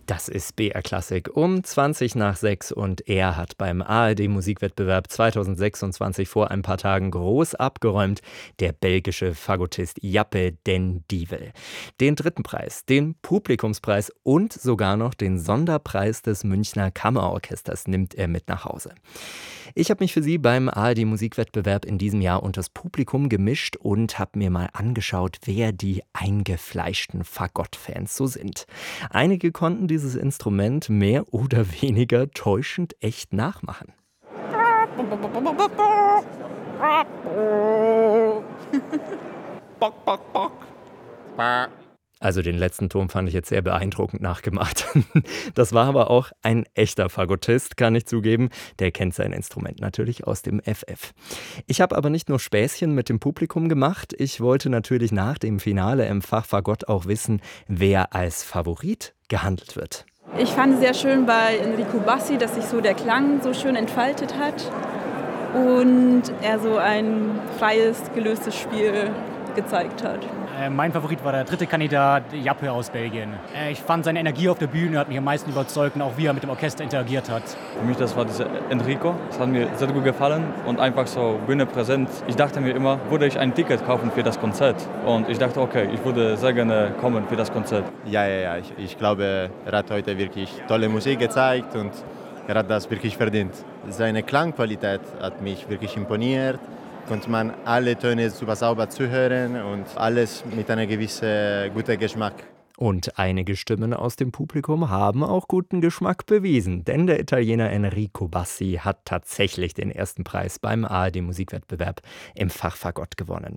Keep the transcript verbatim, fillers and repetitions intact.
Das ist B R Klassik um zwanzig nach sechs und er hat beim A R D-Musikwettbewerb zweitausendsechsundzwanzig vor ein paar Tagen groß abgeräumt, der belgische Fagottist Jappe den Dievel. Den dritten Preis, den Publikumspreis und sogar noch den Sonderpreis des Münchner Kammerorchesters nimmt er mit nach Hause. Ich habe mich für Sie beim A R D-Musikwettbewerb in diesem Jahr unters Publikum gemischt und habe mir mal angeschaut, wer die eingefleischten Fagott-Fans so sind. Einige konnten dieses Instrument mehr oder weniger täuschend echt nachmachen. Bock, bock, bock. Also den letzten Ton fand ich jetzt sehr beeindruckend nachgemacht. Das war aber auch ein echter Fagottist, kann ich zugeben. Der kennt sein Instrument natürlich aus dem F F. Ich habe aber nicht nur Späßchen mit dem Publikum gemacht. Ich wollte natürlich nach dem Finale im Fach Fagott auch wissen, wer als Favorit gehandelt wird. Ich fand es sehr schön bei Enrico Bassi, dass sich so der Klang so schön entfaltet hat und er so ein freies, gelöstes Spiel gezeigt hat. Äh, mein Favorit war der dritte Kandidat, Jappe aus Belgien. Äh, ich fand seine Energie auf der Bühne hat mich am meisten überzeugt und auch wie er mit dem Orchester interagiert hat. Für mich das war dieser Enrico. Das hat mir sehr gut gefallen und einfach so Bühne präsent. Ich dachte mir immer, würde ich ein Ticket kaufen für das Konzert? Und ich dachte, okay, ich würde sehr gerne kommen für das Konzert. Ja, ja, ja. Ich, ich glaube, er hat heute wirklich tolle Musik gezeigt und er hat das wirklich verdient. Seine Klangqualität hat mich wirklich imponiert. Konnte man alle Töne super sauber zuhören und alles mit einem gewissen guten Geschmack. Und einige Stimmen aus dem Publikum haben auch guten Geschmack bewiesen, denn der Italiener Enrico Bassi hat tatsächlich den ersten Preis beim A R D-Musikwettbewerb im Fach Fagott gewonnen.